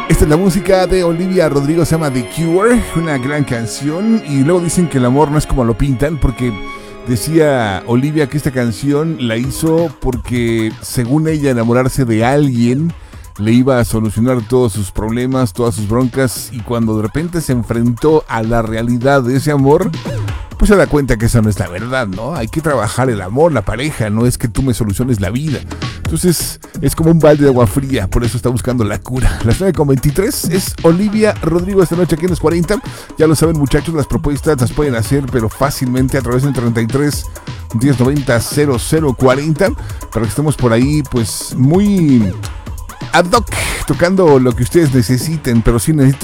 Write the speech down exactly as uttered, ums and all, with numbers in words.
Esta es la música de Olivia Rodrigo, se llama The Cure, una gran canción. Y luego dicen que el amor no es como lo pintan, porque decía Olivia que esta canción la hizo porque, según ella, enamorarse de alguien le iba a solucionar todos sus problemas, todas sus broncas. Y cuando de repente se enfrentó a la realidad de ese amor, pues se da cuenta que esa no es la verdad, ¿no? Hay que trabajar el amor, la pareja, no es que tú me soluciones la vida. Entonces es como un balde de agua fría, por eso está buscando la cura. Las nueve con veintitrés es Olivia Rodrigo esta noche aquí en los cuarenta. Ya lo saben, muchachos, las propuestas las pueden hacer, pero fácilmente a través del treinta y tres, diez noventa, cero cero cuarenta, para que estemos por ahí pues muy ad hoc, tocando lo que ustedes necesiten, pero sí necesito